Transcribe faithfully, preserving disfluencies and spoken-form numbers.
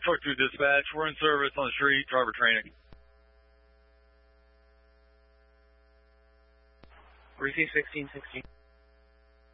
Truck two dispatch, we're in service on the street, driver training. Receive sixteen sixteen.